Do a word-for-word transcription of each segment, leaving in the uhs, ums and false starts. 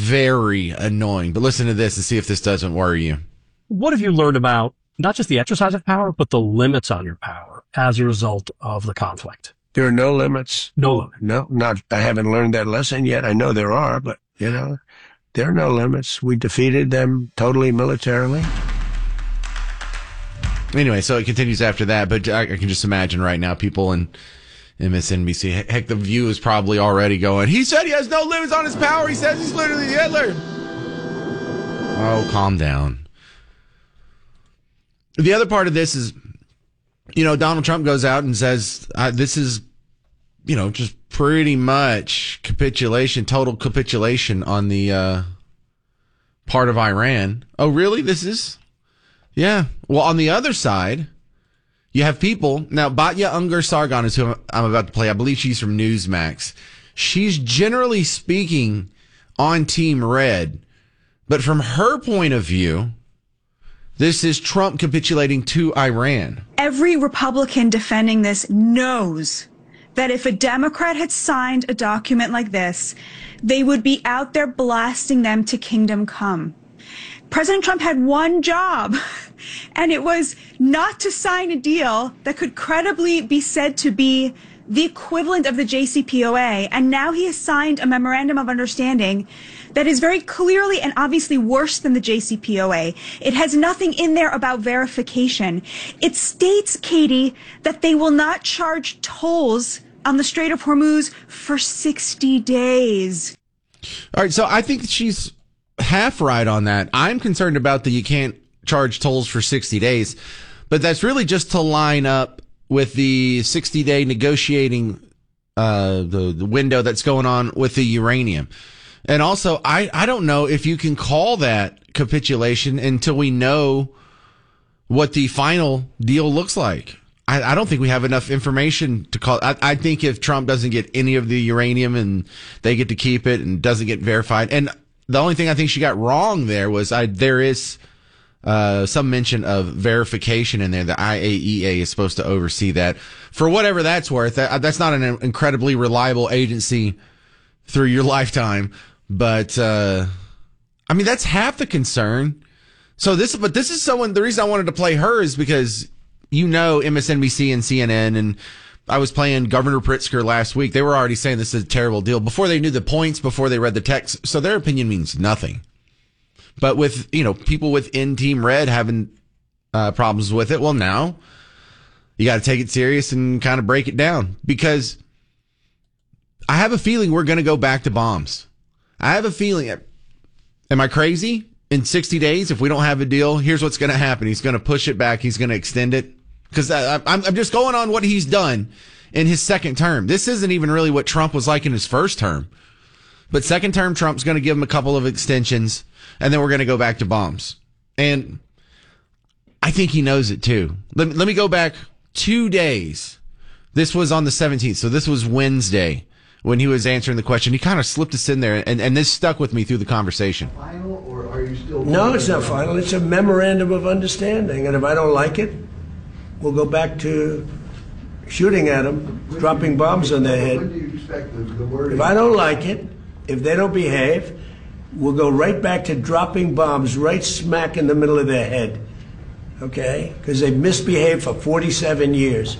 very annoying. But listen to this and see if this doesn't worry you. What have you learned about not just the exercise of power, but the limits on your power as a result of the conflict? There are no limits. No limits. No, not, I haven't learned that lesson yet. I know there are, but, you know, there are no limits. We defeated them totally militarily. Anyway, so it continues after that, but I, I can just imagine right now people in M S N B C, heck, The View is probably already going, he said he has no limits on his power. He says he's literally Hitler. Oh, calm down. The other part of this is, you know, Donald Trump goes out and says, uh, this is, you know, just pretty much capitulation, total capitulation on the uh, part of Iran. Oh, really? This is? Yeah. Well, on the other side, you have people. Now, Batya Ungar Sargon is who I'm about to play. I believe she's from Newsmax. She's generally speaking on Team Red. But from her point of view, this is Trump capitulating to Iran. Every Republican defending this knows that if a Democrat had signed a document like this, they would be out there blasting them to kingdom come. President Trump had one job, and it was not to sign a deal that could credibly be said to be the equivalent of the J C P O A. And now he has signed a memorandum of understanding that is very clearly and obviously worse than the J C P O A. It has nothing in there about verification. It states, Katie, that they will not charge tolls on the Strait of Hormuz for sixty days. All right, so I think she's half right on that. I'm concerned about the you can't charge tolls for sixty days, but that's really just to line up with the sixty-day negotiating uh, the, the window that's going on with the uranium. And also, I, I don't know if you can call that capitulation until we know what the final deal looks like. I, I don't think we have enough information to call. I, I think if Trump doesn't get any of the uranium and they get to keep it and doesn't get verified, and the only thing I think she got wrong there was I, there is uh, some mention of verification in there. The I A E A is supposed to oversee that. For whatever that's worth, that, that's not an incredibly reliable agency through your lifetime. But, uh, I mean, that's half the concern. So this, but this is someone, the reason I wanted to play her is because, you know, M S N B C and C N N, and I was playing Governor Pritzker last week. They were already saying this is a terrible deal before they knew the points, before they read the text. So their opinion means nothing. But with, you know, people within Team Red having uh, problems with it, well, now you got to take it serious and kind of break it down, because I have a feeling we're going to go back to bombs. I have a feeling. Am I crazy? In sixty days, if we don't have a deal, here's what's going to happen. He's going to push it back. He's going to extend it. Because I'm, I'm just going on what he's done in his second term. This isn't even really what Trump was like in his first term. But second term, Trump's going to give him a couple of extensions, and then we're going to go back to bombs. And I think he knows it, too. Let me, let me go back two days. This was on the seventeenth, so this was Wednesday when he was answering the question. He kind of slipped us in there, and, and this stuck with me through the conversation. Final, or are you still... No, it's not final. It's a memorandum of understanding, and if I don't like it, we'll go back to shooting at them, when dropping bombs on their head. When do you expect the, the word? If I don't like it, if they don't behave, we'll go right back to dropping bombs right smack in the middle of their head. Okay? Because they've misbehaved for forty-seven years.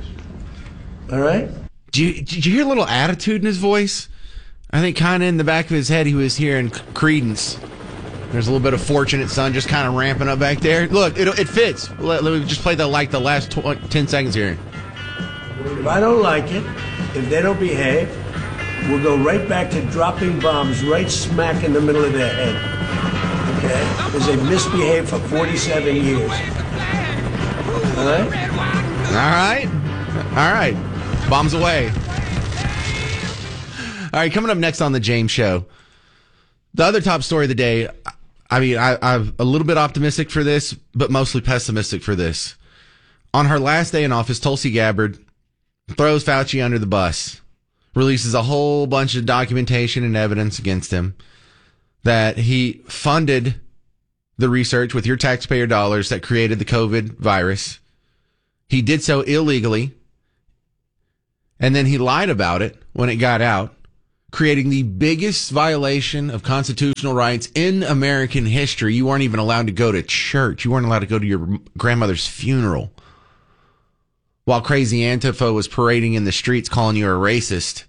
All right? Did you, did you hear a little attitude in his voice? I think kind of in the back of his head he was hearing Creedence. There's a little bit of Fortunate Son just kind of ramping up back there. Look, it, it fits. Let, let me just play the like the last twenty, ten seconds here. If I don't like it, if they don't behave, we'll go right back to dropping bombs right smack in the middle of their head. Okay? Because they've misbehaved for forty-seven years. All right? All right. All right. Bombs away. All right, coming up next on the James Show. The other top story of the day, I mean, I, I'm a little bit optimistic for this, but mostly pessimistic for this. On her last day in office, Tulsi Gabbard throws Fauci under the bus, releases a whole bunch of documentation and evidence against him, that he funded the research with your taxpayer dollars that created the COVID virus. He did so illegally, and then he lied about it when it got out, creating the biggest violation of constitutional rights in American history. You weren't even allowed to go to church. You weren't allowed to go to your grandmother's funeral. While crazy Antifa was parading in the streets calling you a racist.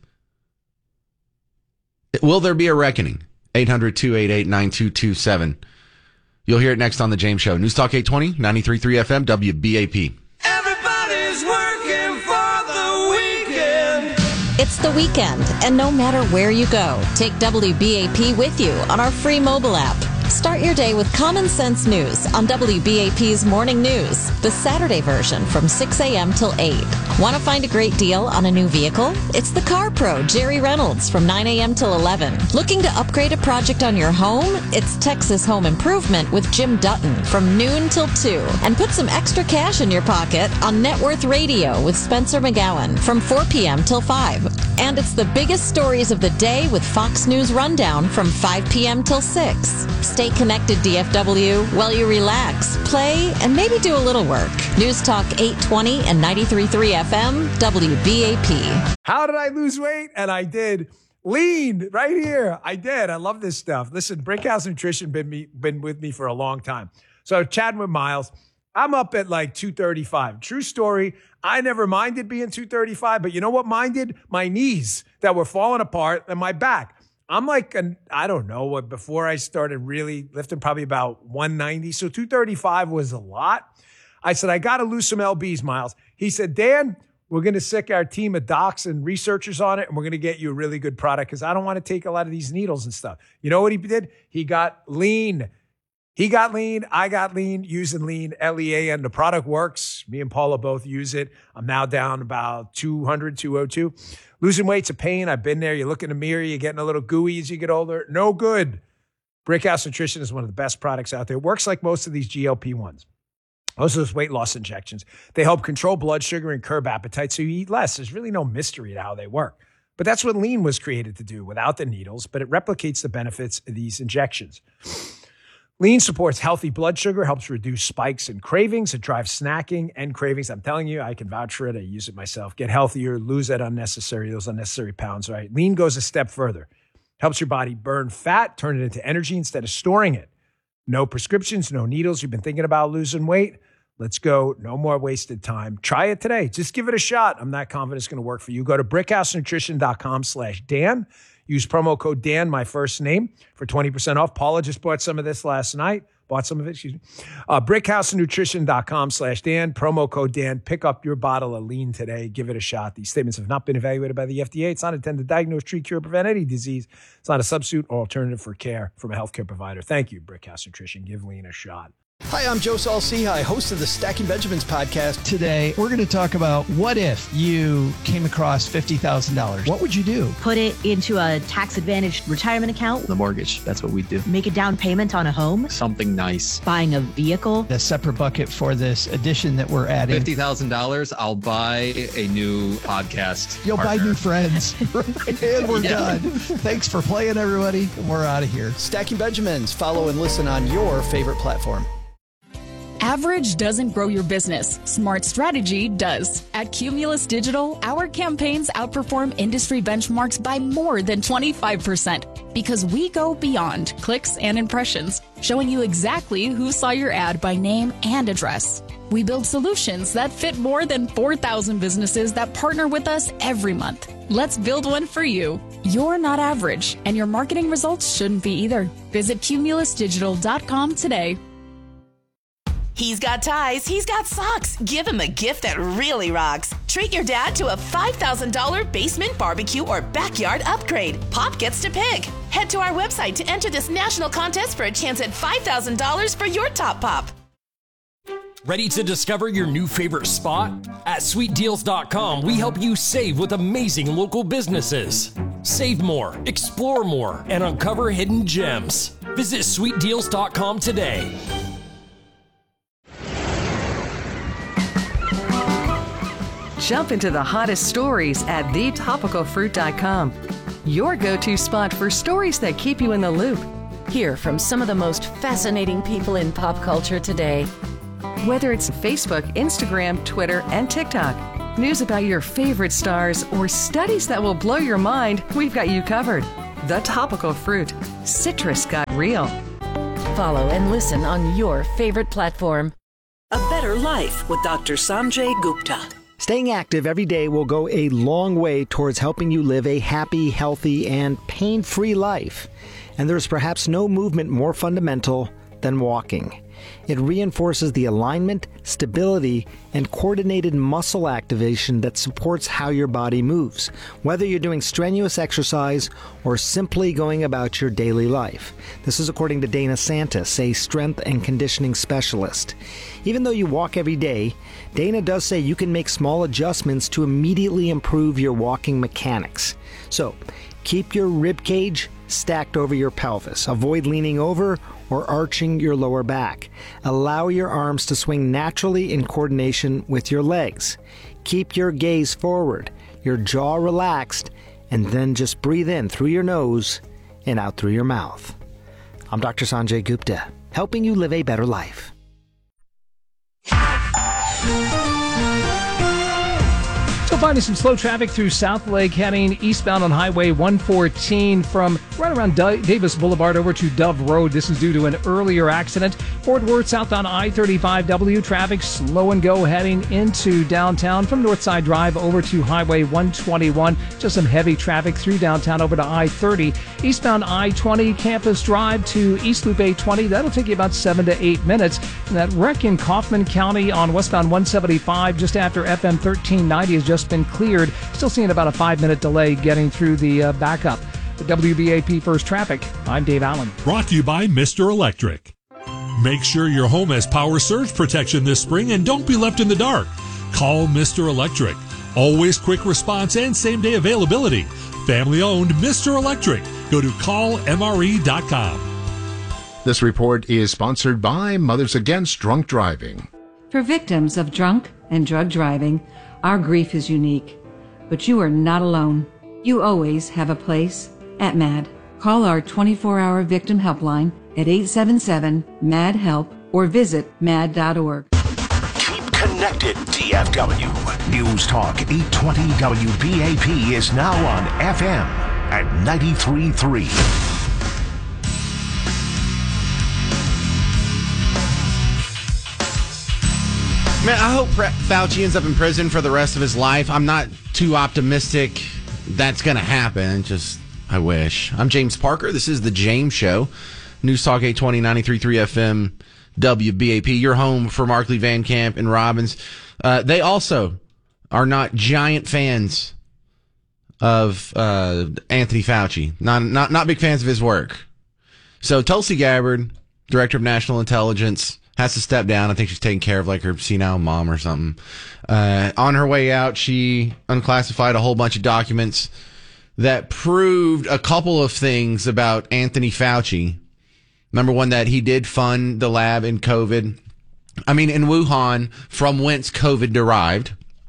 Will there be a reckoning? eight hundred, two eight eight, nine two two seven. You'll hear it next on The James Show. News Talk eight twenty, ninety-three point three F M, W B A P. Everybody's working for the weekend. It's the weekend, and no matter where you go, take W B A P with you on our free mobile app. Start your day with common sense news on W B A P's Morning News, the Saturday version from six a.m. till eight. Want to find a great deal on a new vehicle? It's the Car Pro, Jerry Reynolds, from nine a.m. till eleven. Looking to upgrade a project on your home? It's Texas Home Improvement with Jim Dutton from noon till two. And put some extra cash in your pocket on Net Worth Radio with Spencer McGowan from four p.m. till five. And it's the biggest stories of the day with Fox News Rundown from five p.m. till six. Stay connected, D F W, while you relax, play, and maybe do a little work. News Talk eight twenty and ninety-three point three F M, W B A P. How did I lose weight? And I did. Lean right here. I did. I love this stuff. Listen, Brickhouse Nutrition been me been with me for a long time. So chatting with Miles, I'm up at like two thirty-five. True story. I never minded being two thirty-five, but you know what minded? My knees that were falling apart and my back. I'm like, an, I don't know what, before I started really lifting, probably about one ninety. So two thirty-five was a lot. I said, I got to lose some L Bs, Miles. He said, Dan, we're going to sick our team of docs and researchers on it, and we're going to get you a really good product because I don't want to take a lot of these needles and stuff. You know what he did? He got lean. He got lean. I got lean using lean, L E A N. The product works. Me and Paula both use it. I'm now down about two hundred, two oh two. Losing weight's a pain. I've been there. You look in the mirror, you're getting a little gooey as you get older. No good. Brickhouse Nutrition is one of the best products out there. It works like most of these G L P ones. Most of those weight loss injections. They help control blood sugar and curb appetite so you eat less. There's really no mystery to how they work. But that's what lean was created to do without the needles, but it replicates the benefits of these injections. Lean supports healthy blood sugar, helps reduce spikes and cravings. It drives snacking and cravings. I'm telling you, I can vouch for it. I use it myself. Get healthier, lose that unnecessary, those unnecessary pounds, right? Lean goes a step further. Helps your body burn fat, turn it into energy instead of storing it. No prescriptions, no needles. You've been thinking about losing weight? Let's go. No more wasted time. Try it today. Just give it a shot. I'm not confident it's going to work for you. Go to brickhousenutrition.com slash Dan. Use promo code Dan, my first name, for twenty percent off. Paula just bought some of this last night. Bought some of it, excuse me. Uh, brickhousenutrition.com slash Dan. Promo code Dan. Pick up your bottle of lean today. Give it a shot. These statements have not been evaluated by the F D A. It's not intended to diagnose, treat, cure, prevent any disease. It's not a substitute or alternative for care from a healthcare provider. Thank you, Brickhouse Nutrition. Give lean a shot. Hi, I'm Joe Saul-Sehy, host of the Stacking Benjamins podcast. Today, we're going to talk about what if you came across fifty thousand dollars? What would you do? Put it into a tax-advantaged retirement account. The mortgage, that's what we do. Make a down payment on a home. Something nice. Buying a vehicle. A separate bucket for this addition that we're adding. fifty thousand dollars, I'll buy a new podcast You'll partner. buy new friends. And we're yeah. done. Thanks for playing, everybody. We're out of here. Stacking Benjamins. Follow and listen on your favorite platform. Average doesn't grow your business. Smart strategy does. At Cumulus Digital, our campaigns outperform industry benchmarks by more than twenty-five percent because we go beyond clicks and impressions, showing you exactly who saw your ad by name and address. We build solutions that fit more than four thousand businesses that partner with us every month. Let's build one for you. You're not average, and your marketing results shouldn't be either. Visit cumulus digital dot com today. He's got ties, he's got socks. Give him a gift that really rocks. Treat your dad to a five thousand dollars basement barbecue or backyard upgrade. Pop gets to pick. Head to our website to enter this national contest for a chance at five thousand dollars for your top pop. Ready to discover your new favorite spot? At sweet deals dot com, we help you save with amazing local businesses. Save more, explore more, and uncover hidden gems. Visit sweet deals dot com today. Jump into the hottest stories at the topical fruit dot com. Your go-to spot for stories that keep you in the loop. Hear from some of the most fascinating people in pop culture today. Whether it's Facebook, Instagram, Twitter, and TikTok, news about your favorite stars, or studies that will blow your mind, we've got you covered. The Topical Fruit. Citrus got real. Follow and listen on your favorite platform. A better life with Doctor Sanjay Gupta. Staying active every day will go a long way towards helping you live a happy, healthy, and pain-free life. And there's perhaps no movement more fundamental than walking. It reinforces the alignment, stability, and coordinated muscle activation that supports how your body moves, whether you're doing strenuous exercise or simply going about your daily life. This is according to Dana Santis, a strength and conditioning specialist. Even though you walk every day, Dana does say you can make small adjustments to immediately improve your walking mechanics. So, keep your rib cage stacked over your pelvis. Avoid leaning over or arching your lower back. Allow your arms to swing naturally in coordination with your legs. Keep your gaze forward, your jaw relaxed, and then just breathe in through your nose and out through your mouth. I'm Doctor Sanjay Gupta, helping you live a better life. Still finding some slow traffic through South Lake heading eastbound on Highway one fourteen from right around D- Davis Boulevard over to Dove Road. This is due to an earlier accident. Fort Worth south on I thirty-five W. Traffic slow and go heading into downtown from Northside Drive over to Highway one twenty-one. Just some heavy traffic through downtown over to I thirty. Eastbound I twenty Campus Drive to East Loop eight twenty. That'll take you about seven to eight minutes. And that wreck in Kaufman County on westbound one seventy-five just after F M thirteen ninety has just been cleared. Still seeing about a five-minute delay getting through the uh, backup. The W B A P First Traffic, I'm Dave Allen. Brought to you by Mister Electric. Make sure your home has power surge protection this spring and don't be left in the dark. Call Mister Electric. Always quick response and same-day availability. Family-owned Mister Electric. Go to call M R E dot com. This report is sponsored by Mothers Against Drunk Driving. For victims of drunk and drug driving, our grief is unique, but you are not alone. You always have a place at MAD. Call our twenty-four hour victim helpline at eight seven seven, M A D, HELP or visit mad dot org. Keep connected, D F W. News Talk eight twenty W B A P is now on F M at ninety-three point three. Man, I hope Fauci ends up in prison for the rest of his life. I'm not too optimistic that's going to happen. Just, I wish. I'm James Parker. This is The James Show. News Talk eight twenty, ninety-three point three F M, W B A P. Your home for Markley, Van Camp, and Robbins. Uh, they also are not giant fans of uh, Anthony Fauci. Not, not, not big fans of his work. So Tulsi Gabbard, Director of National Intelligence, has to step down. I think she's taking care of like her senile mom or something. Uh, on her way out, she unclassified a whole bunch of documents that proved a couple of things about Anthony Fauci. Number one, that he did fund the lab in COVID. I mean, in Wuhan, from whence COVID derived.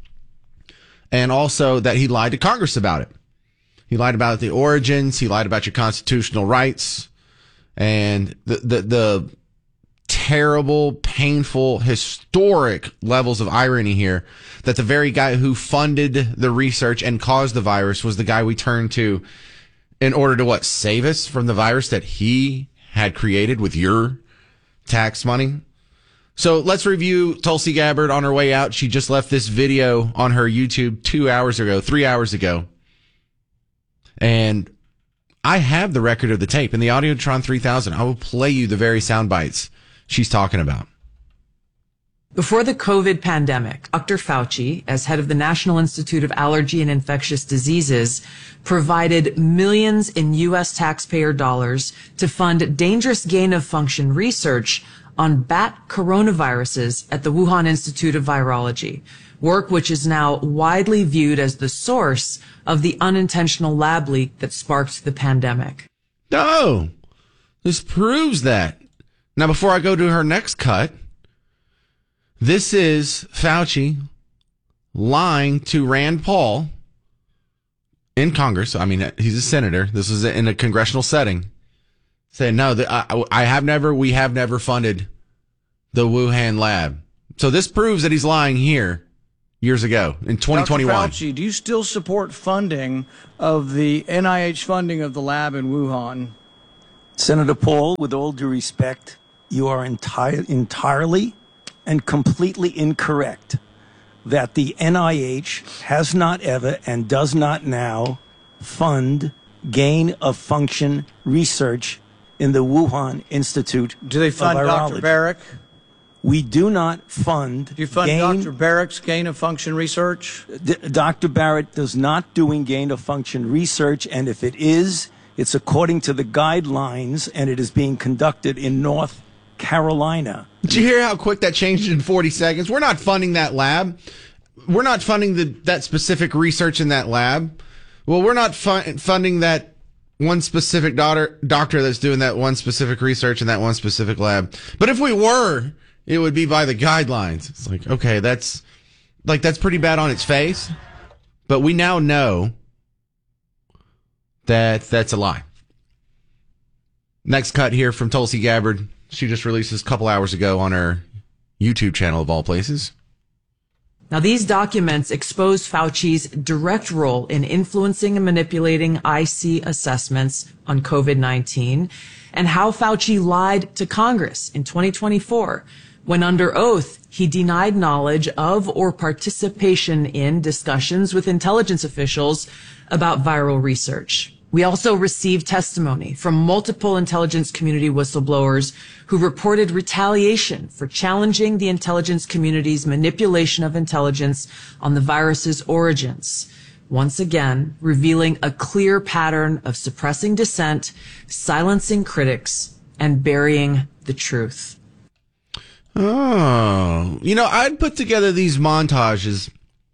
And also that he lied to Congress about it. He lied about the origins. He lied about your constitutional rights. And the, the, the, terrible, painful, historic levels of irony here that the very guy who funded the research and caused the virus was the guy we turned to in order to what? Save us from the virus that he had created with your tax money. So let's review Tulsi Gabbard on her way out. She just left this video on her YouTube two hours ago, three hours ago. And I have the record of the tape in the Audiotron three thousand. I will play you the very sound bites she's talking about. Before the COVID pandemic, Doctor Fauci, as head of the National Institute of Allergy and Infectious Diseases, provided millions in U S taxpayer dollars to fund dangerous gain-of-function research on bat coronaviruses at the Wuhan Institute of Virology, work which is now widely viewed as the source of the unintentional lab leak that sparked the pandemic. No, this proves that. Now, before I go to her next cut, this is Fauci lying to Rand Paul in Congress. I mean, he's a senator. This is in a congressional setting. Saying, no, the, I, I have never, we have never funded the Wuhan lab. So this proves that he's lying here years ago in twenty twenty-one. Doctor Fauci, do you still support funding of the N I H funding of the lab in Wuhan? Senator Paul, with all due respect, you are enti- entirely and completely incorrect that the N I H has not ever and does not now fund gain of function research in the Wuhan Institute. Do they fund of Doctor Virology. Barrick? We do not fund. Do you fund gain- Doctor Barrick's gain of function research? D- Doctor Barrett does not doing gain of function research, and if it is, it's according to the guidelines, and it is being conducted in North Carolina. Did you hear how quick that changed in forty seconds? We're not funding that lab. We're not funding the, that specific research in that lab. Well, we're not fu- funding that one specific daughter, doctor that's doing that one specific research in that one specific lab. But if we were, it would be by the guidelines. It's like, okay, that's like that's pretty bad on its face. But we now know that that's a lie. Next cut here from Tulsi Gabbard. She just released this a couple hours ago on her YouTube channel, of all places. Now, these documents expose Fauci's direct role in influencing and manipulating I C assessments on COVID nineteen and how Fauci lied to Congress in twenty twenty-four when under oath he denied knowledge of or participation in discussions with intelligence officials about viral research. We also received testimony from multiple intelligence community whistleblowers who reported retaliation for challenging the intelligence community's manipulation of intelligence on the virus's origins. Once again, revealing a clear pattern of suppressing dissent, silencing critics, and burying the truth. Oh, you know, I'd put together these montages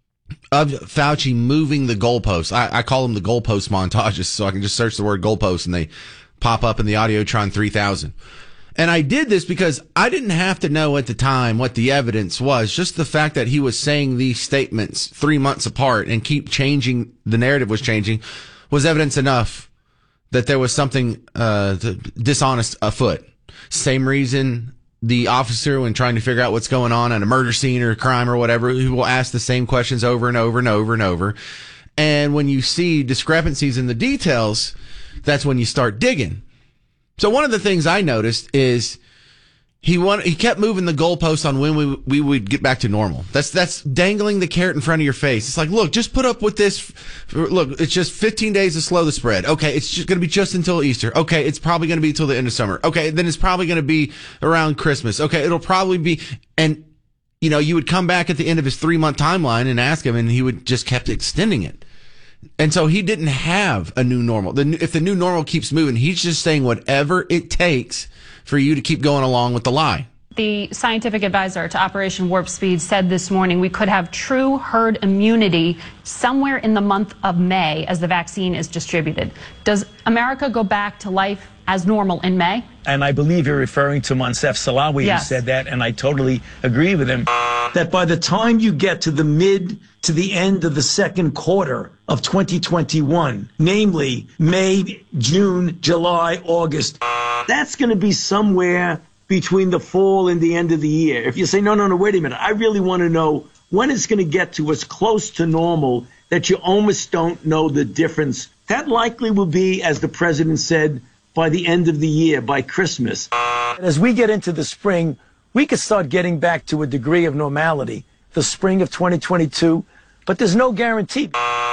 of Fauci moving the goalposts. I, I call them the goalpost montages, so I can just search the word goalpost and they pop up in the Audiotron three thousand. And I did this because I didn't have to know at the time what the evidence was. Just the fact that he was saying these statements three months apart and keep changing, the narrative was changing, was evidence enough that there was something uh, dishonest afoot. Same reason the officer, when trying to figure out what's going on at a murder scene or a crime or whatever, who will ask the same questions over and over and over and over. And when you see discrepancies in the details, that's when you start digging. So one of the things I noticed is he wanted, he kept moving the goalposts on when we we would get back to normal. That's that's dangling the carrot in front of your face. It's like, look, just put up with this. Look, it's just fifteen days to slow the spread. Okay, it's just going to be just until Easter. Okay, it's probably going to be until the end of summer. Okay, then it's probably going to be around Christmas. Okay, it'll probably be, and you know, you would come back at the end of his three month timeline and ask him, and he would just kept extending it. And so he didn't have a new normal. The, if the new normal keeps moving, he's just saying whatever it takes for you to keep going along with the lie. The scientific advisor to Operation Warp Speed said this morning we could have true herd immunity somewhere in the month of May as the vaccine is distributed. Does America go back to life as normal in May? And I believe you're referring to Monsef Salawi, Yes. who said that, and I totally agree with him. That by the time you get to the mid to the end of the second quarter of twenty twenty-one, namely May, June, July, August, that's going to be somewhere between the fall and the end of the year. If you say, no, no, no, wait a minute, I really want to know when it's going to get to as close to normal that you almost don't know the difference. That likely will be, as the president said, by the end of the year, by Christmas. As we get into the spring, we could start getting back to a degree of normality, the spring of twenty twenty-two, but there's no guarantee.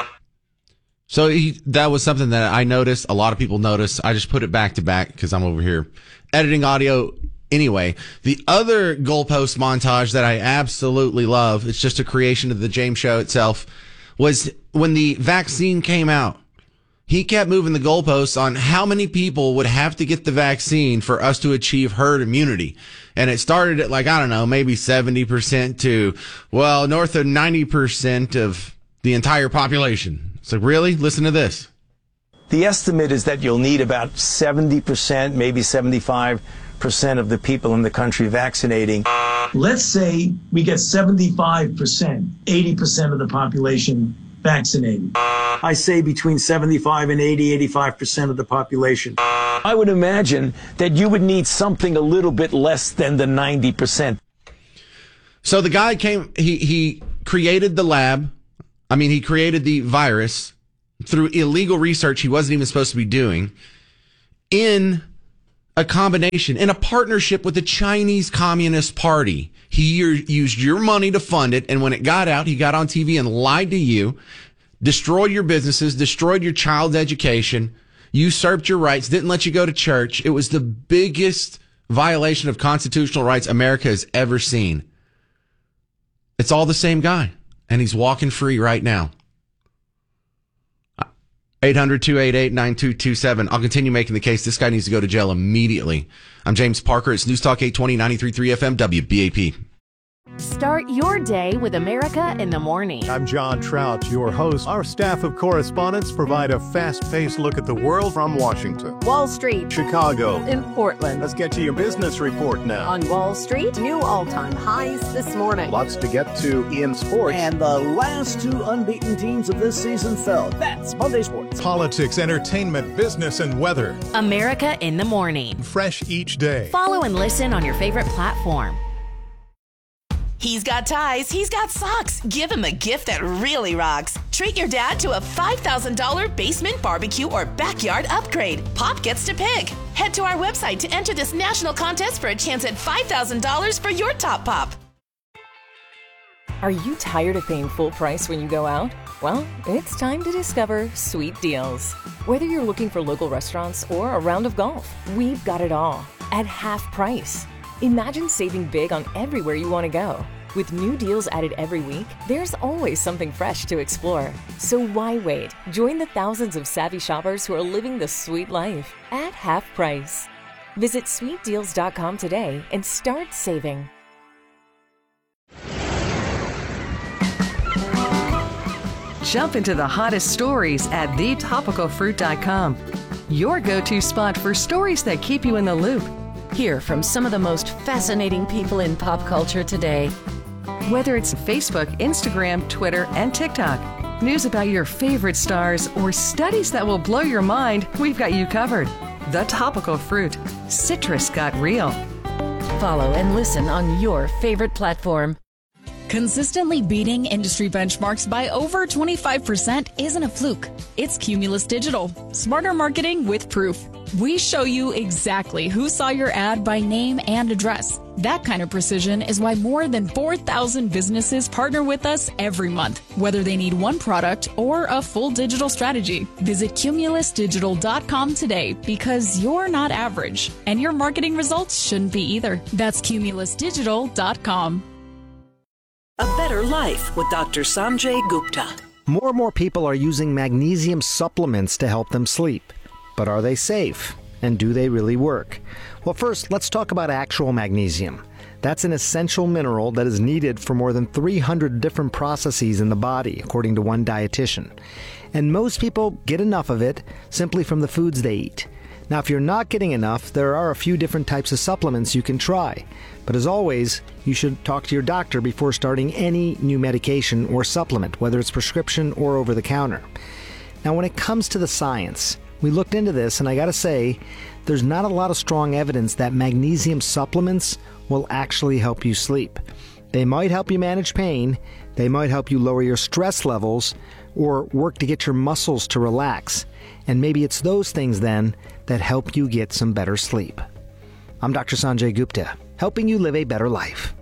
So he, that was something that I noticed. A lot of people noticed. I just put it back to back because I'm over here editing audio anyway. The other goalpost montage that I absolutely love, it's just a creation of the James Show itself, was when the vaccine came out. He kept moving the goalposts on how many people would have to get the vaccine for us to achieve herd immunity. And it started at like, I don't know, maybe seventy percent to, well, north of ninety percent of the entire population. So really, listen to this. The estimate is that you'll need about seventy percent, maybe seventy-five percent of the people in the country vaccinating. Let's say we get seventy-five percent, eighty percent of the population vaccinated. I say between seventy-five and eighty, eighty-five percent of the population. I would imagine that you would need something a little bit less than the ninety percent. So the guy came, he, he created the lab. I mean, he created the virus through illegal research he wasn't even supposed to be doing in a combination, in a partnership with the Chinese Communist Party. He used your money to fund it, and when it got out, he got on T V and lied to you, destroyed your businesses, destroyed your child's education, usurped your rights, didn't let you go to church. It was the biggest violation of constitutional rights America has ever seen. It's all the same guy, and he's walking free right now. eight hundred, two eight eight, nine two two seven. I'll continue making the case. This guy needs to go to jail immediately. I'm James Parker. It's News Talk eight twenty, ninety-three point three F M, W B A P. Start your day with America in the Morning. I'm John Trout, your host. Our staff of correspondents provide a fast-paced look at the world from Washington, Wall Street, Chicago, and Portland. Let's get to your business report now. On Wall Street, new all-time highs this morning. Lots to get to in sports. And the last two unbeaten teams of this season fell. That's Monday Sports. Politics, entertainment, business, and weather. America in the Morning. Fresh each day. Follow and listen on your favorite platform. He's got ties, he's got socks. Give him a gift that really rocks. Treat your dad to a five thousand dollars basement barbecue or backyard upgrade. Pop gets to pick. Head to our website to enter this national contest for a chance at five thousand dollars for your top pop. Are you tired of paying full price when you go out? Well, it's time to discover Sweet Deals. Whether you're looking for local restaurants or a round of golf, we've got it all at half price. Imagine saving big on everywhere you want to go. With new deals added every week, there's always something fresh to explore. So why wait? Join the thousands of savvy shoppers who are living the sweet life at half price. Visit sweet deals dot com today and start saving. Jump into the hottest stories at the topical fruit dot com. Your go-to spot for stories that keep you in the loop. Hear from some of the most fascinating people in pop culture today. Whether it's Facebook, Instagram, Twitter, and TikTok, news about your favorite stars, or studies that will blow your mind, we've got you covered. The Topical Fruit. Citrus got real. Follow and listen on your favorite platform. Consistently beating industry benchmarks by over twenty-five percent isn't a fluke. It's Cumulus Digital. Smarter marketing with proof. We show you exactly who saw your ad by name and address. That kind of precision is why more than four thousand businesses partner with us every month, whether they need one product or a full digital strategy. Visit cumulus digital dot com today because you're not average, and your marketing results shouldn't be either. That's cumulus digital dot com. A Better Life with Doctor Sanjay Gupta. More and more people are using magnesium supplements to help them sleep. But are they safe? And do they really work? Well, first, let's talk about actual magnesium. That's an essential mineral that is needed for more than three hundred different processes in the body, according to one dietitian. And most people get enough of it simply from the foods they eat. Now, if you're not getting enough, there are a few different types of supplements you can try. But as always, you should talk to your doctor before starting any new medication or supplement, whether it's prescription or over the counter. Now, when it comes to the science, we looked into this, and I gotta say, there's not a lot of strong evidence that magnesium supplements will actually help you sleep. They might help you manage pain, they might help you lower your stress levels, or work to get your muscles to relax. And maybe it's those things then that help you get some better sleep. I'm Doctor Sanjay Gupta, helping you live a better life.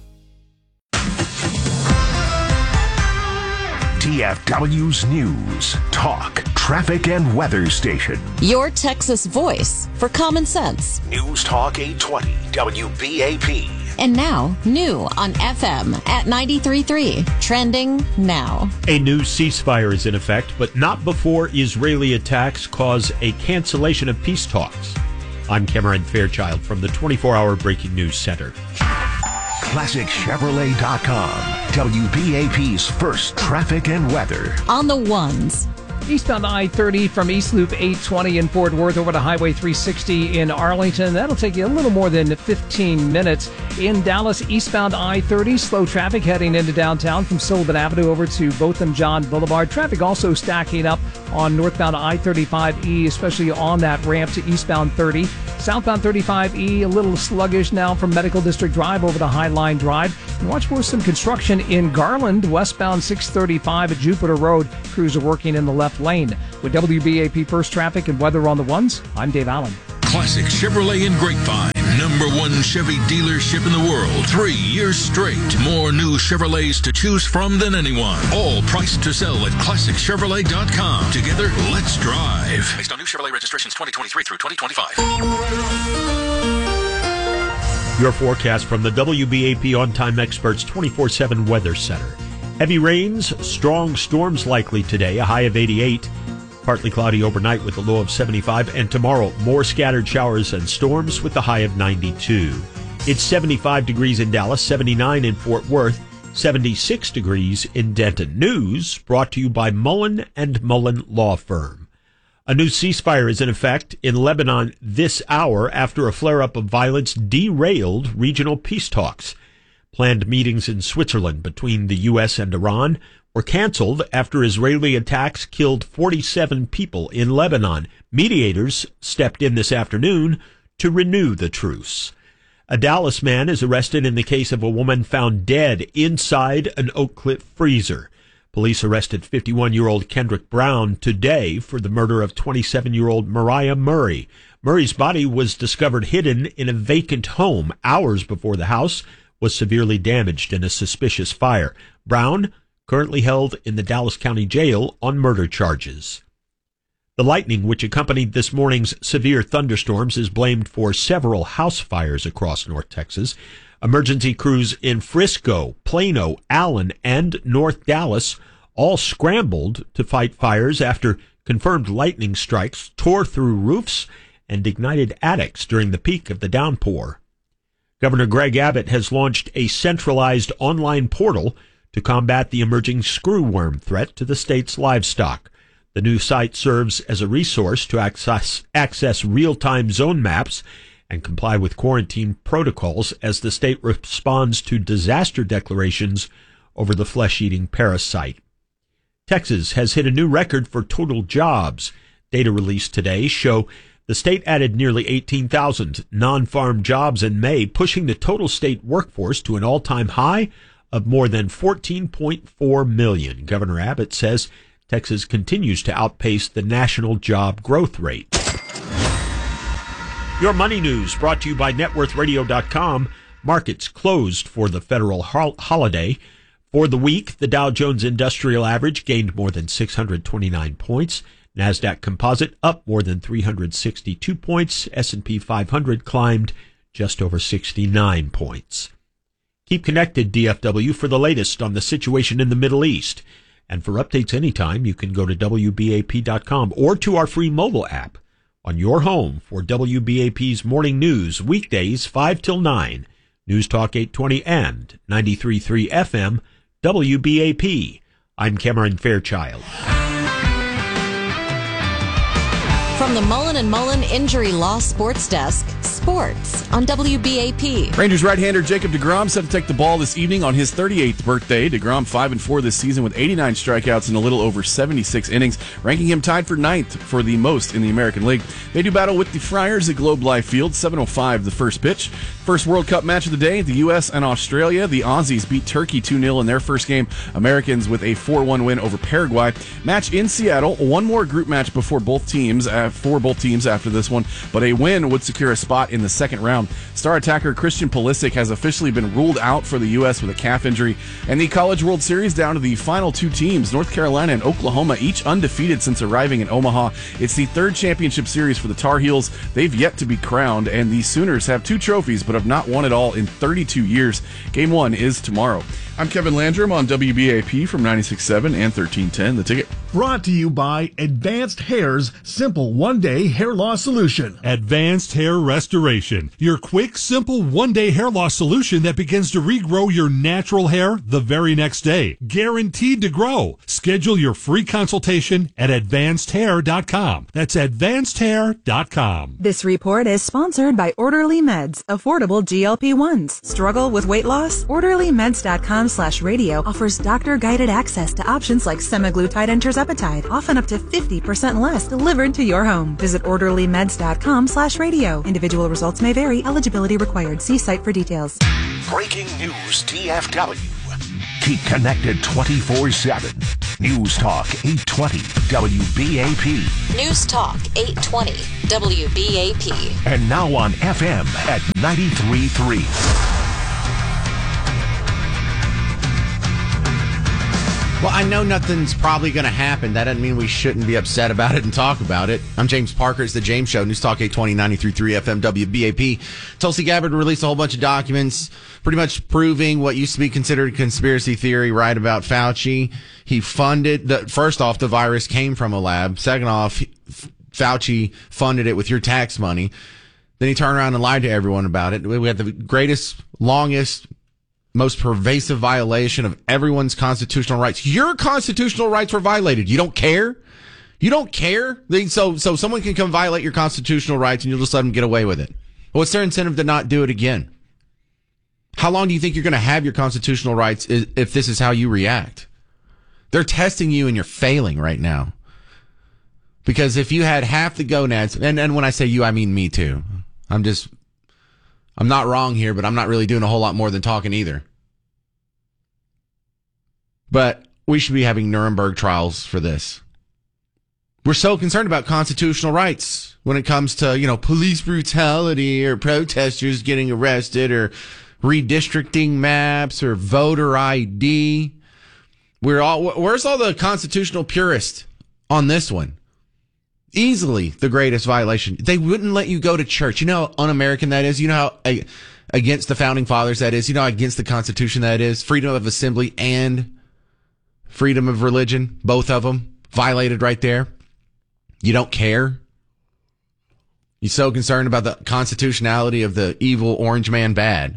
T F W's News, Talk, Traffic, and Weather Station. Your Texas voice for common sense. News Talk eight twenty, W B A P. And now, new on F M at ninety-three point three. Trending now. A new ceasefire is in effect, but not before Israeli attacks cause a cancellation of peace talks. I'm Cameron Fairchild from the twenty-four hour Breaking News Center. Classic Chevrolet dot com, W B A P's first traffic and weather. On the ones. Eastbound I thirty from East Loop eight twenty in Fort Worth over to Highway three sixty in Arlington. That'll take you a little more than fifteen minutes. In Dallas, eastbound I thirty, slow traffic heading into downtown from Sullivan Avenue over to Botham Jean Boulevard. Traffic also stacking up on northbound I thirty-five E, especially on that ramp to eastbound thirty. Southbound thirty-five E, a little sluggish now from Medical District Drive over to Highline Drive. And watch for some construction in Garland, westbound six thirty-five at Jupiter Road. Crews are working in the left lane. With W B A P First Traffic and weather on the ones, I'm Dave Allen. Classic Chevrolet in Grapevine. Number one Chevy dealership in the world. Three years straight. More new Chevrolets to choose from than anyone. All priced to sell at classic chevrolet dot com. Together, let's drive. Based on new Chevrolet registrations twenty twenty-three through twenty twenty-five. Your forecast from the W B A P On Time Experts twenty-four seven Weather Center. Heavy rains, strong storms likely today, a high of eighty-eight. Partly cloudy overnight with a low of seventy-five. And tomorrow, more scattered showers and storms with the high of ninety-two. It's seventy-five degrees in Dallas, seventy-nine in Fort Worth, seventy-six degrees in Denton. News brought to you by Mullen and Mullen Law Firm. A new ceasefire is in effect in Lebanon this hour after a flare-up of violence derailed regional peace talks. Planned meetings in Switzerland between the U S and Iran were canceled after Israeli attacks killed forty-seven people in Lebanon. Mediators stepped in this afternoon to renew the truce. A Dallas man is arrested in the case of a woman found dead inside an Oak Cliff freezer. Police arrested fifty-one-year-old Kendrick Brown today for the murder of twenty-seven-year-old Mariah Murray. Murray's body was discovered hidden in a vacant home hours before the house was severely damaged in a suspicious fire. Brown, currently held in the Dallas County Jail on murder charges. The lightning which accompanied this morning's severe thunderstorms is blamed for several house fires across North Texas. Emergency crews in Frisco, Plano, Allen, and North Dallas all scrambled to fight fires after confirmed lightning strikes tore through roofs and ignited attics during the peak of the downpour. Governor Greg Abbott has launched a centralized online portal to combat the emerging screwworm threat to the state's livestock. The new site serves as a resource to access, access real-time zone maps and comply with quarantine protocols as the state responds to disaster declarations over the flesh-eating parasite. Texas has hit a new record for total jobs. Data released today show the state added nearly eighteen thousand non-farm jobs in May, pushing the total state workforce to an all-time high of more than fourteen point four million. Governor Abbott says Texas continues to outpace the national job growth rate. Your money news brought to you by net worth radio dot com. Markets closed for the federal ho- holiday. For the week, the Dow Jones Industrial Average gained more than six hundred twenty-nine points. NASDAQ Composite up more than three hundred sixty-two points. S and P five hundred climbed just over sixty-nine points. Keep connected, D F W, for the latest on the situation in the Middle East. And for updates anytime, you can go to W B A P dot com or to our free mobile app on your home for W B A P's morning news, weekdays five till nine, News Talk eight twenty and ninety-three point three F M, W B A P. I'm Cameron Fairchild. From the Mullen and Mullen Injury Law Sports Desk, sports on W B A P. Rangers right-hander Jacob deGrom set to take the ball this evening on his thirty-eighth birthday. DeGrom five and four this season with eighty-nine strikeouts in a little over seventy-six innings, ranking him tied for ninth for the most in the American League. They do battle with the Friars at Globe Life Field, seven oh five the first pitch. First World Cup match of the day, the U S and Australia. The Aussies beat Turkey two nil in their first game. Americans with a four one win over Paraguay. Match in Seattle, one more group match before both teams, uh, for both teams after this one, but a win would secure a spot in the second round. Star attacker Christian Pulisic has officially been ruled out for the U S with a calf injury. And the College World Series down to the final two teams, North Carolina and Oklahoma, each undefeated since arriving in Omaha. It's the third championship series for the Tar Heels. They've yet to be crowned, and the Sooners have two trophies but have not won it all in thirty-two years. Game one is tomorrow. I'm Kevin Landrum on W B A P from ninety-six point seven and thirteen ten. The Ticket. Brought to you by Advanced Hair's simple one-day hair loss solution. Advanced Hair Restoration, your quick, simple one-day hair loss solution that begins to regrow your natural hair the very next day. Guaranteed to grow. Schedule your free consultation at advanced hair dot com. That's advanced hair dot com. This report is sponsored by Orderly Meds, affordable G L P ones. Struggle with weight loss? orderly meds dot com slash radio offers doctor-guided access to options like semaglutide and tirzepatide tirzepatide, often up to fifty percent less, delivered to your home. Visit orderlymeds.com slash radio. Individual results may vary. Eligibility required. See site for details. Breaking news D F W. Keep connected twenty-four seven. News Talk eight twenty W B A P. News Talk eight twenty W B A P. And now on F M at ninety-three point three. Well, I know nothing's probably going to happen. That doesn't mean we shouldn't be upset about it and talk about it. I'm James Parker. It's The James Show. News Talk eight twenty, ninety-three point three F M W B A P. Tulsi Gabbard released a whole bunch of documents pretty much proving what used to be considered a conspiracy theory right about Fauci. He funded, the first off, the virus came from a lab. Second off, Fauci funded it with your tax money. Then he turned around and lied to everyone about it. We had the greatest, longest, most pervasive violation of everyone's constitutional rights. Your constitutional rights were violated. You don't care? You don't care? So, so someone can come violate your constitutional rights and you'll just let them get away with it. What's their incentive to not do it again? How long do you think you're going to have your constitutional rights if this is how you react? They're testing you and you're failing right now. Because if you had half the gonads, and, and when I say you, I mean me too. I'm just, I'm not wrong here, but I'm not really doing a whole lot more than talking either. But we should be having Nuremberg trials for this. We're so concerned about constitutional rights when it comes to, you know, police brutality or protesters getting arrested or redistricting maps or voter I D. We're all, where's all the constitutional purists on this one? Easily the greatest violation. They wouldn't let you go to church. You know how un-American that is? You know how uh, against the founding fathers that is? You know how against the Constitution that is? Freedom of assembly and freedom of religion, both of them violated right there. You don't care? You're so concerned about the constitutionality of the evil orange man bad.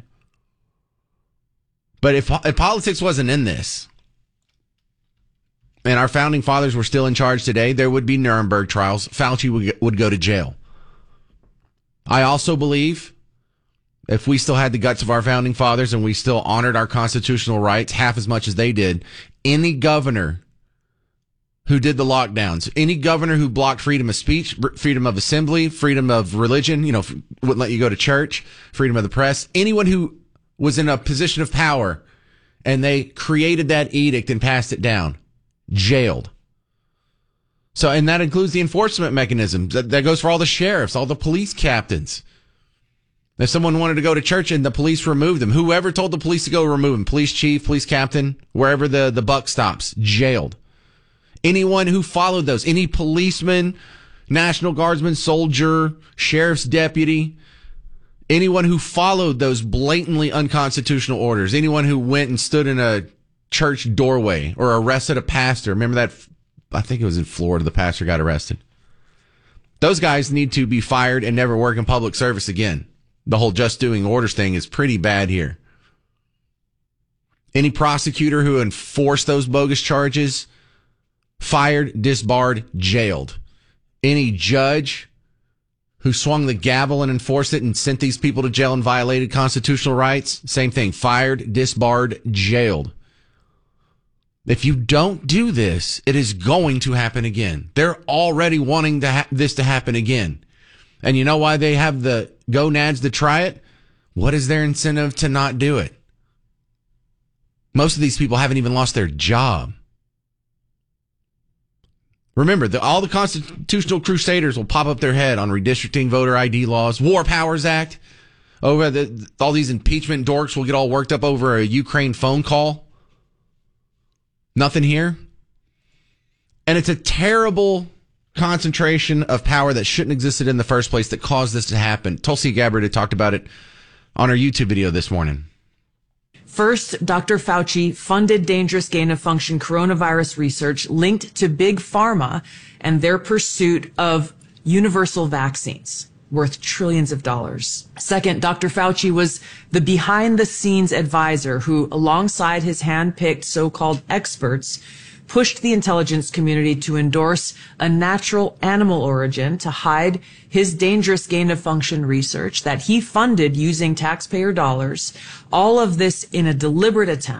But if, if politics wasn't in this, and our founding fathers were still in charge today, there would be Nuremberg trials. Fauci would, would go to jail. I also believe if we still had the guts of our founding fathers and we still honored our constitutional rights half as much as they did, any governor who did the lockdowns, any governor who blocked freedom of speech, freedom of assembly, freedom of religion, you know, wouldn't let you go to church, freedom of the press, anyone who was in a position of power and they created that edict and passed it down, jailed. So, and that includes the enforcement mechanisms. That, that goes for all the sheriffs, all the police captains. If someone wanted to go to church and the police removed them, whoever told the police to go remove them, police chief, police captain, wherever the, the buck stops, jailed. Anyone who followed those, any policeman, National Guardsman, soldier, sheriff's deputy, anyone who followed those blatantly unconstitutional orders, anyone who went and stood in a church doorway or arrested a pastor. Remember that? I think it was in Florida. The pastor got arrested. Those guys need to be fired and never work in public service again. The whole just doing orders thing is pretty bad here. Any prosecutor who enforced those bogus charges, fired, disbarred, jailed. Any judge who swung the gavel and enforced it and sent these people to jail and violated constitutional rights, same thing, fired, disbarred, jailed. If you don't do this, it is going to happen again. They're already wanting to ha- this to happen again. And you know why they have the gonads to try it? What is their incentive to not do it? Most of these people haven't even lost their job. Remember, the, all the constitutional crusaders will pop up their head on redistricting, voter I D laws, War Powers Act. Over the, all these impeachment dorks will get all worked up over a Ukraine phone call. Nothing here. And it's a terrible concentration of power that shouldn't existed in the first place that caused this to happen. Tulsi Gabbard had talked about it on her YouTube video this morning. First, Doctor Fauci funded dangerous gain-of-function coronavirus research linked to Big Pharma and their pursuit of universal vaccines worth trillions of dollars. Second, Doctor Fauci was the behind-the-scenes advisor who, alongside his hand-picked so-called experts, pushed the intelligence community to endorse a natural animal origin to hide his dangerous gain-of-function research that he funded using taxpayer dollars, all of this in a deliberate attempt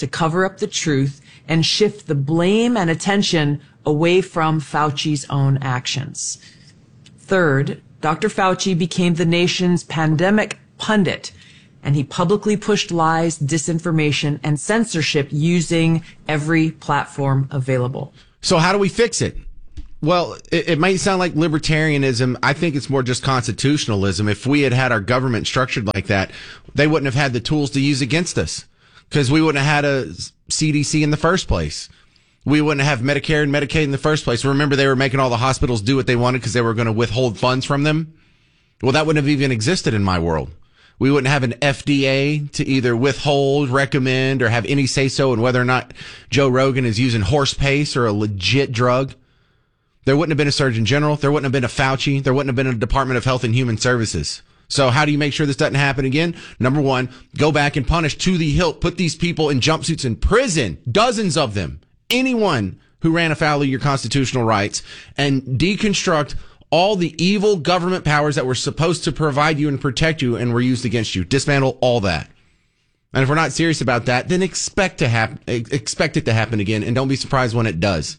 to cover up the truth and shift the blame and attention away from Fauci's own actions. Third, Doctor Fauci became the nation's pandemic pundit, and he publicly pushed lies, disinformation, and censorship using every platform available. So how do we fix it? Well, it, it might sound like libertarianism. I think it's more just constitutionalism. If we had had our government structured like that, they wouldn't have had the tools to use against us, because we wouldn't have had a C D C in the first place. We wouldn't have Medicare and Medicaid in the first place. Remember, they were making all the hospitals do what they wanted because they were going to withhold funds from them. Well, that wouldn't have even existed in my world. We wouldn't have an F D A to either withhold, recommend, or have any say-so in whether or not Joe Rogan is using horse pace or a legit drug. There wouldn't have been a Surgeon General. There wouldn't have been a Fauci. There wouldn't have been a Department of Health and Human Services. So how do you make sure this doesn't happen again? Number one, go back and punish to the hilt. Put these people in jumpsuits in prison, dozens of them. Anyone who ran afoul of your constitutional rights, and deconstruct all the evil government powers that were supposed to provide you and protect you and were used against you. Dismantle all that. And if we're not serious about that, then expect to happen, expect it to happen again, and don't be surprised when it does.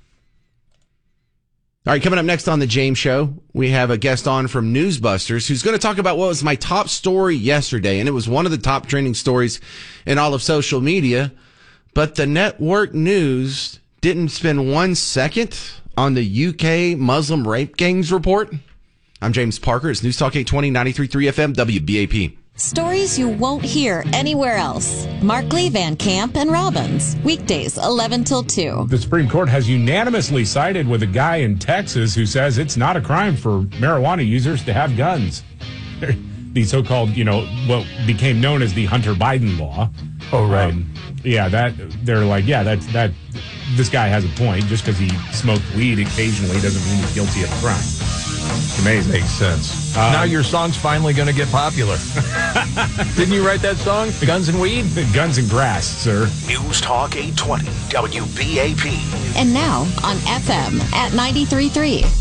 All right, coming up next on the James Show, we have a guest on from Newsbusters who's going to talk about what was my top story yesterday, and it was one of the top trending stories in all of social media. But the network news didn't spend one second on the U K Muslim rape gangs report. I'm James Parker. It's News Talk eight twenty, ninety-three point three F M, W B A P. Stories you won't hear anywhere else. Markley, Van Camp, and Robbins. Weekdays, eleven till two. The Supreme Court has unanimously sided with a guy in Texas who says it's not a crime for marijuana users to have guns. The so-called, you know, what became known as the Hunter Biden law. Oh, right. Um, yeah, that they're like, yeah, that's that. This guy has a point. Just because he smoked weed occasionally doesn't mean he's guilty of a crime. It's amazing. Makes sense. Um, now your song's finally going to get popular. Didn't you write that song? Guns and Weed? Guns and Grass, sir. News Talk eight twenty, W B A P. And now on F M at ninety-three point three.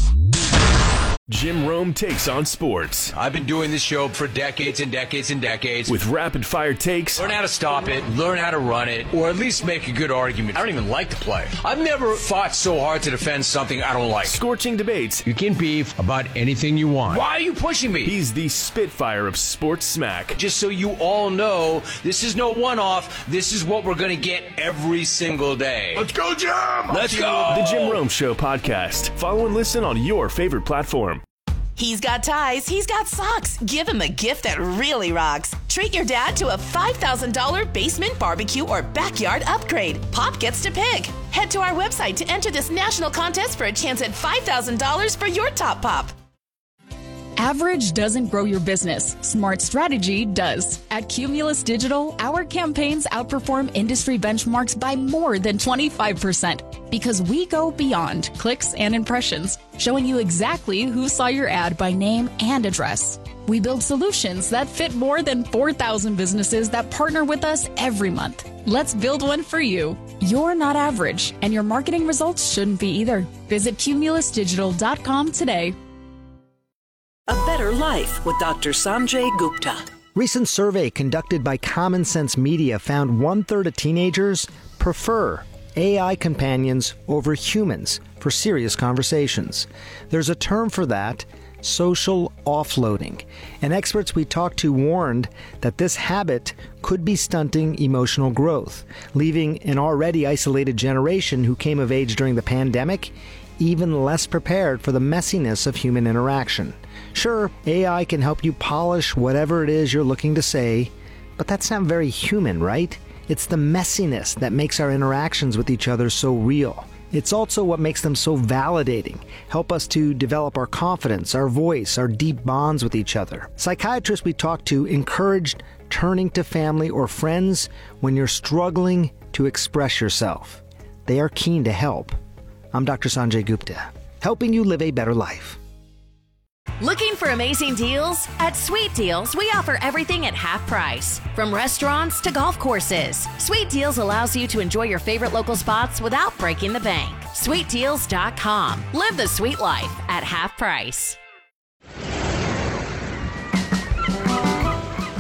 Jim Rome takes on sports. I've been doing this show for decades and decades and decades. With rapid fire takes. Learn how to stop it, learn how to run it, or at least make a good argument. I don't even like to play. I've never fought so hard to defend something I don't like. Scorching debates. You can beef about anything you want. Why are you pushing me? He's the Spitfire of sports smack. Just so you all know, this is no one-off. This is what we're going to get every single day. Let's go, Jim! Let's go! The Jim Rome Show podcast. Follow and listen on your favorite platform. He's got ties, he's got socks. Give him a gift that really rocks. Treat your dad to a five thousand dollars basement barbecue or backyard upgrade. Pop gets to pick. Head to our website to enter this national contest for a chance at five thousand dollars for your top pop. Average doesn't grow your business. Smart strategy does. At Cumulus Digital, our campaigns outperform industry benchmarks by more than twenty-five percent because we go beyond clicks and impressions, showing you exactly who saw your ad by name and address. We build solutions that fit more than four thousand businesses that partner with us every month. Let's build one for you. You're not average, and your marketing results shouldn't be either. Visit cumulus digital dot com today. A Better Life with Doctor Sanjay Gupta. Recent survey conducted by Common Sense Media found one-third of teenagers prefer A I companions over humans for serious conversations. There's a term for that, social offloading. And experts we talked to warned that this habit could be stunting emotional growth, leaving an already isolated generation who came of age during the pandemic even less prepared for the messiness of human interaction. Sure, A I can help you polish whatever it is you're looking to say, but that's not very human, right? It's the messiness that makes our interactions with each other so real. It's also what makes them so validating, help us to develop our confidence, our voice, our deep bonds with each other. Psychiatrists we talked to encouraged turning to family or friends when you're struggling to express yourself. They are keen to help. I'm Doctor Sanjay Gupta, helping you live a better life. Looking for amazing deals? At Sweet Deals, we offer everything at half price. From restaurants to golf courses, Sweet Deals allows you to enjoy your favorite local spots without breaking the bank. sweet deals dot com. Live the sweet life at half price.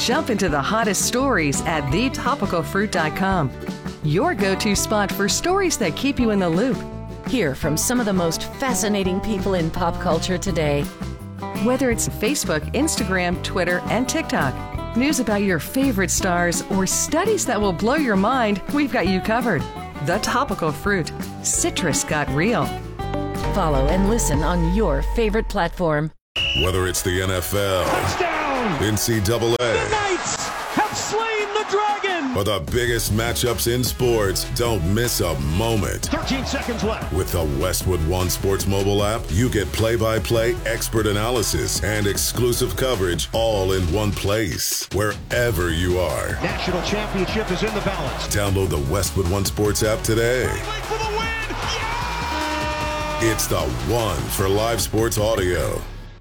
Jump into the hottest stories at the topical fruit dot com. Your go-to spot for stories that keep you in the loop. Hear from some of the most fascinating people in pop culture today. Whether it's Facebook, Instagram, Twitter, and TikTok, news about your favorite stars, or studies that will blow your mind, we've got you covered. The Topical Fruit. Citrus got real. Follow and listen on your favorite platform. Whether it's the N F L, touchdown, N C double A, the Knights have slain the dragon, or the biggest matchups in sports, don't miss a moment. thirteen seconds left. With the Westwood One Sports mobile app, you get play-by-play expert analysis and exclusive coverage all in one place, wherever you are. National championship is in the balance. Download the Westwood One Sports app today. For the win. Yeah! It's the one for live sports audio.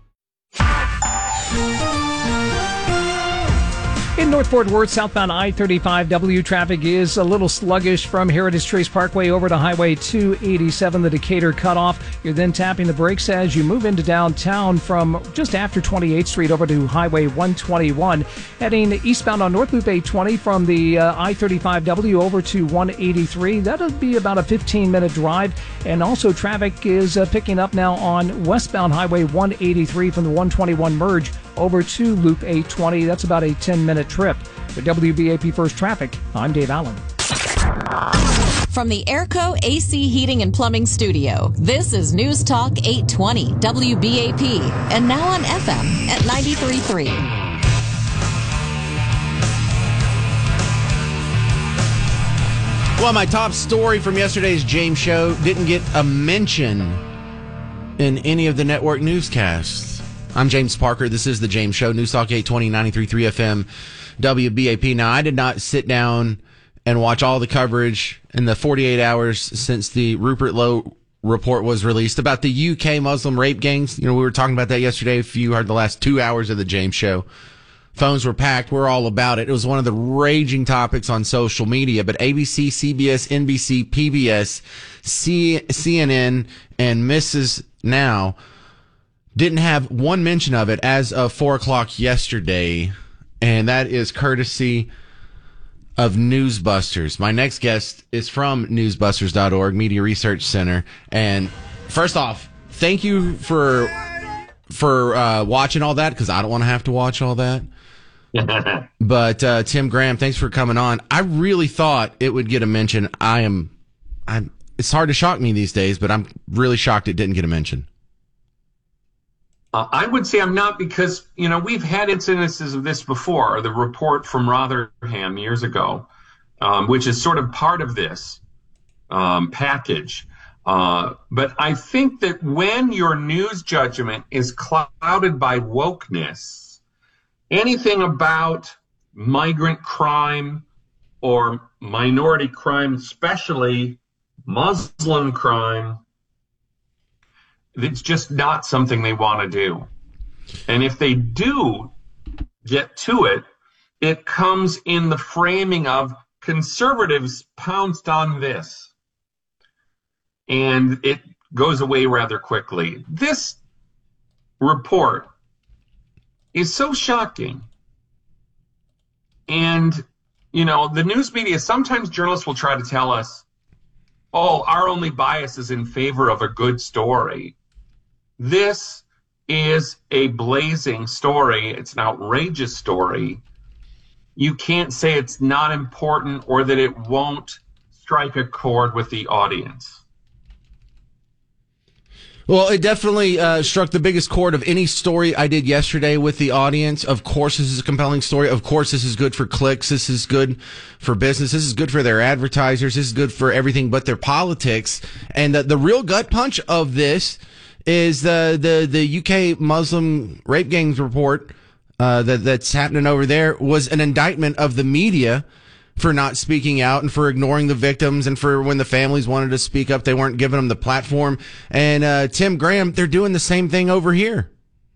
In North Fort Worth, southbound I thirty-five W traffic is a little sluggish from Heritage Trace Parkway over to Highway two eighty-seven, the Decatur cutoff. You're then tapping the brakes as you move into downtown from just after twenty-eighth Street over to Highway one twenty-one. Heading eastbound on North Loop eight twenty from the uh, I thirty-five W over to one eighty-three. That'll be about a fifteen-minute drive. And also traffic is uh, picking up now on westbound Highway one eighty-three from the one twenty-one merge over to Loop eight twenty. That's about a ten-minute trip. For W B A P First Traffic, I'm Dave Allen. From the Airco A C Heating and Plumbing Studio, this is News Talk eight twenty W B A P, and now on F M at ninety-three point three. Well, my top story from yesterday's James Show didn't get a mention in any of the network newscasts. I'm James Parker. This is the James Show, News Talk eight twenty, ninety-three point three F M, W B A P. Now, I did not sit down and watch all the coverage in the forty-eight hours since the Rupert Lowe report was released about the U K Muslim rape gangs. You know, we were talking about that yesterday. If you heard the last two hours of the James Show, phones were packed. We're all about it. It was one of the raging topics on social media. But A B C, C B S, N B C, P B S, C- CNN, and Missus Now didn't have one mention of it as of four o'clock yesterday. And that is courtesy of Newsbusters. My next guest is from newsbusters dot org, Media Research Center. And first off, thank you for for uh, watching all that, because I don't want to have to watch all that. But uh, Tim Graham, thanks for coming on. I really thought it would get a mention. I am, I'm. It's hard to shock me these days, but I'm really shocked it didn't get a mention. Uh, I would say I'm not, because, you know, we've had incidences of this before. The report from Rotherham years ago, um, which is sort of part of this um, package. Uh, but I think that when your news judgment is clouded by wokeness, anything about migrant crime or minority crime, especially Muslim crime, it's just not something they want to do. And if they do get to it, it comes in the framing of conservatives pounced on this. And it goes away rather quickly. This report is so shocking. And, you know, the news media, sometimes journalists will try to tell us, oh, our only bias is in favor of a good story. This is a blazing story. It's an outrageous story. You can't say it's not important or that it won't strike a chord with the audience. Well, it definitely uh, struck the biggest chord of any story I did yesterday with the audience. Of course, this is a compelling story. Of course, this is good for clicks. This is good for business. This is good for their advertisers. This is good for everything but their politics. And the, the real gut punch of this is the the, the U K Muslim rape gangs report uh, that that's happening over there was an indictment of the media for not speaking out and for ignoring the victims, and for when the families wanted to speak up, they weren't giving them the platform. And uh, Tim Graham, they're doing the same thing over here.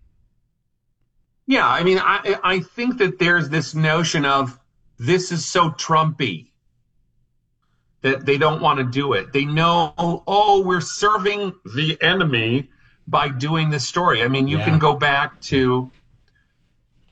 Yeah, I mean, I, I think that there's this notion of this is so Trumpy that they don't want to do it. They know, oh, we're serving the enemy by doing this story. I mean, you yeah. can go back to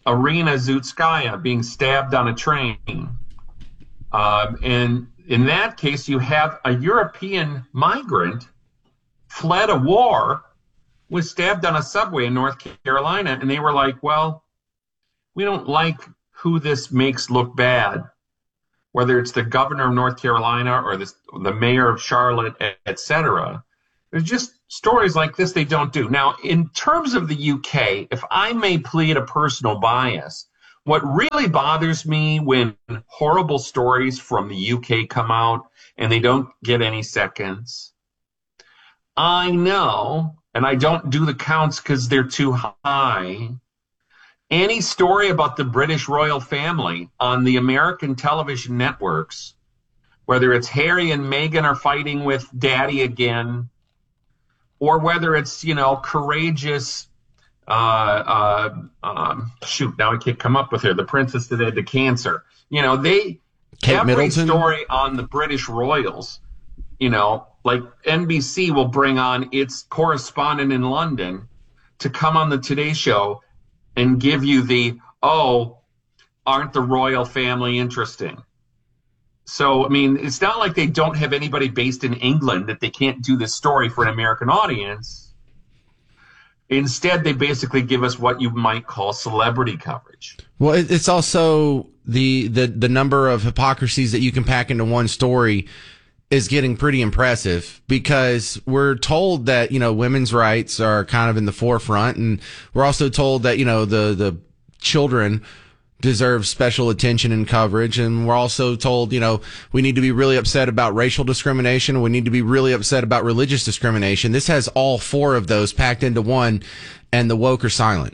Irina Zutskaya being stabbed on a train. Uh, and in that case, you have a European migrant fled a war, was stabbed on a subway in North Carolina, and they were like, well, we don't like who this makes look bad, whether it's the governor of North Carolina or the, the mayor of Charlotte, et cetera. There's just stories like this they don't do. Now, in terms of the U K, if I may plead a personal bias, what really bothers me when horrible stories from the U K come out and they don't get any seconds, I know, and I don't do the counts because they're too high, any story about the British royal family on the American television networks, whether it's Harry and Meghan are fighting with daddy again, or whether it's, you know, courageous, uh, uh, um, shoot, now I can't come up with her, the princess that had the cancer. You know, they, Kate every Middleton? story on the British royals, you know, like N B C will bring on its correspondent in London to come on the Today Show and give you the, oh, aren't the royal family interesting? So, I mean, it's not like they don't have anybody based in England that they can't do this story for an American audience. Instead, they basically give us what you might call celebrity coverage. Well, it's also the, the, the number of hypocrisies that you can pack into one story is getting pretty impressive, because we're told that, you know, women's rights are kind of in the forefront, and we're also told that, you know, the, the children deserve special attention and coverage. And we're also told, you know, we need to be really upset about racial discrimination. We need to be really upset about religious discrimination. This has all four of those packed into one, and the woke are silent.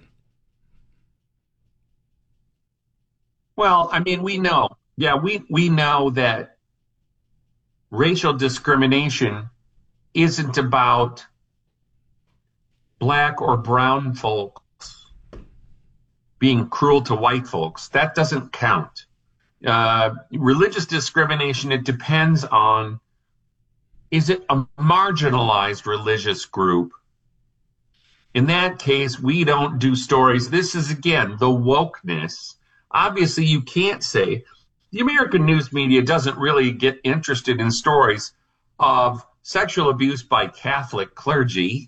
Well, I mean, we know, yeah, we, we know that racial discrimination isn't about black or brown folks being cruel to white folks. That doesn't count. Uh, religious discrimination, it depends on, is it a marginalized religious group? In that case, we don't do stories. This is, again, the wokeness. Obviously, you can't say, the American news media doesn't really get interested in stories of sexual abuse by Catholic clergy.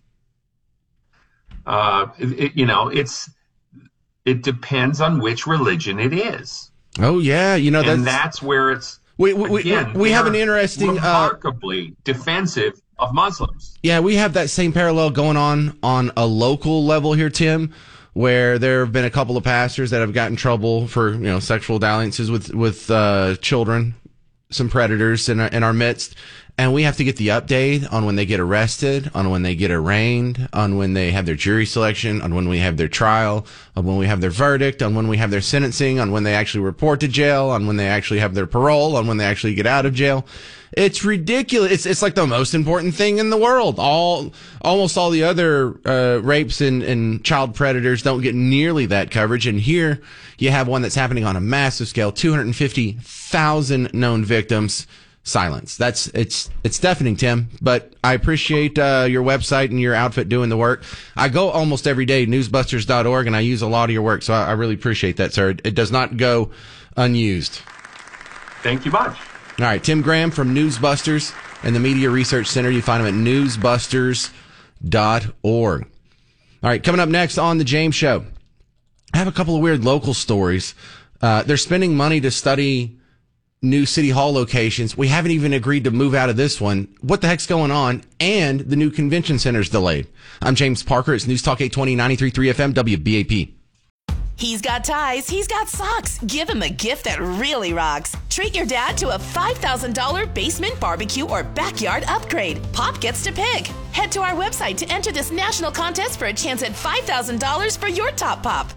Uh, it, it, you know, it's, it depends on which religion it is. Oh yeah, you know, that's, and that's where it's we we again, we, we have an interesting, remarkably uh, defensive of Muslims. Yeah, we have that same parallel going on on a local level here, Tim, where there have been a couple of pastors that have gotten in trouble for, you know, sexual dalliances with with uh, children, some predators in our, in our midst. And we have to get the update on when they get arrested, on when they get arraigned, on when they have their jury selection, on when we have their trial, on when we have their verdict, on when we have their sentencing, on when they actually report to jail, on when they actually have their parole, on when they actually get out of jail. It's ridiculous. It's it's like the most important thing in the world. All almost all the other uh, rapes and, and child predators don't get nearly that coverage. And here you have one that's happening on a massive scale, two hundred fifty thousand known victims. Silence. That's it's it's deafening, Tim. But I appreciate uh, your website and your outfit doing the work. I go almost every day, newsbusters dot org, and I use a lot of your work. So I, I really appreciate that, sir. It does not go unused. Thank you much. All right, Tim Graham from Newsbusters and the Media Research Center. You find him at newsbusters dot org. All right, coming up next on The James Show, I have a couple of weird local stories. Uh, they're spending money to study new city hall locations. We haven't even agreed to move out of this one. What the heck's going on? And the new convention center's delayed. I'm James Parker. It's News Talk eight twenty, ninety-three point three F M, W B A P. He's got ties, he's got socks. Give him a gift that really rocks. Treat your dad to a five thousand dollars basement barbecue or backyard upgrade. Pop gets to pick. Head to our website to enter this national contest for a chance at five thousand dollars for your top pop.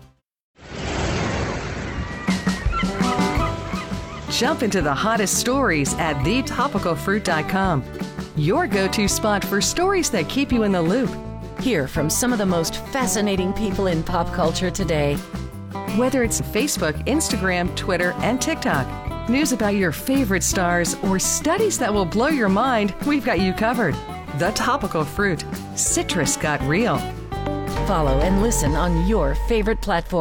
Jump into the hottest stories at the topical fruit dot com. Your go-to spot for stories that keep you in the loop. Hear from some of the most fascinating people in pop culture today. Whether it's Facebook, Instagram, Twitter, and TikTok, news about your favorite stars, or studies that will blow your mind, we've got you covered. The Topical Fruit. Citrus got real. Follow and listen on your favorite platform.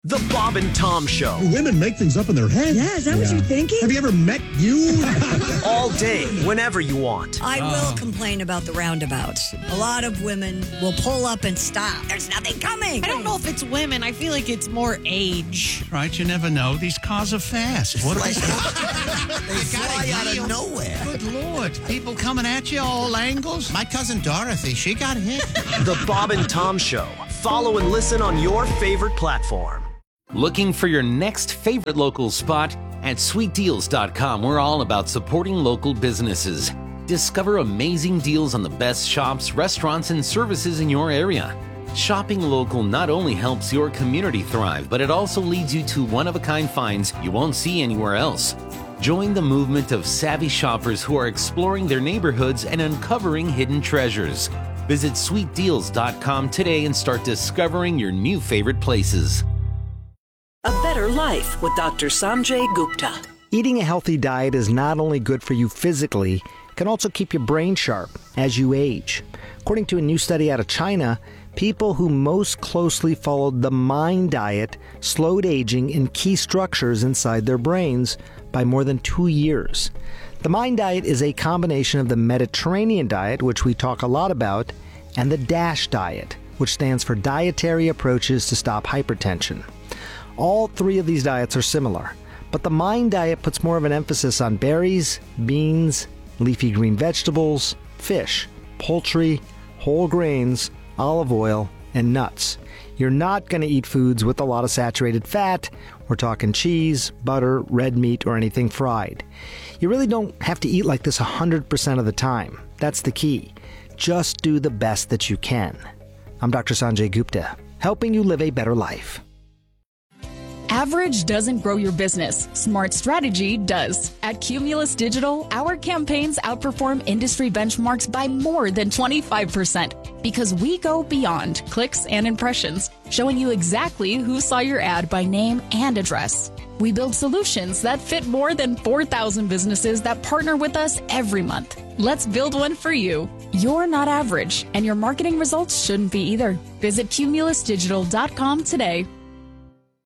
The Bob and Tom Show. Women make things up in their head. Yeah, is that what you're thinking? Have you ever met you? All day, whenever you want. I will complain about the roundabouts. A lot of women will pull up and stop. There's nothing coming. I don't know if it's women. I feel like it's more age. Right, you never know. These cars are fast. What are they? They fly out of nowhere. Good Lord. People coming at you all angles. My cousin Dorothy, she got hit. The Bob and Tom Show. Follow and listen on your favorite platform. Looking for your next favorite local spot? At sweet deals dot com, we're all about supporting local businesses. Discover amazing deals on the best shops, restaurants, and services in your area. Shopping local not only helps your community thrive, but it also leads you to one-of-a-kind finds you won't see anywhere else. Join the movement of savvy shoppers who are exploring their neighborhoods and uncovering hidden treasures. Visit sweet deals dot com today and start discovering your new favorite places. A Better Life with Doctor Sanjay Gupta. Eating a healthy diet is not only good for you physically, it can also keep your brain sharp as you age. According to a new study out of China, people who most closely followed the MIND diet slowed aging in key structures inside their brains by more than two years. The MIND diet is a combination of the Mediterranean diet, which we talk a lot about, and the DASH diet, which stands for Dietary Approaches to Stop Hypertension. All three of these diets are similar, but the MIND diet puts more of an emphasis on berries, beans, leafy green vegetables, fish, poultry, whole grains, olive oil, and nuts. You're not going to eat foods with a lot of saturated fat. We're talking cheese, butter, red meat, or anything fried. You really don't have to eat like this one hundred percent of the time. That's the key. Just do the best that you can. I'm Doctor Sanjay Gupta, helping you live a better life. Average doesn't grow your business. Smart strategy does. At Cumulus Digital, our campaigns outperform industry benchmarks by more than twenty-five percent because we go beyond clicks and impressions, showing you exactly who saw your ad by name and address. We build solutions that fit more than four thousand businesses that partner with us every month. Let's build one for you. You're not average, and your marketing results shouldn't be either. Visit cumulus digital dot com today.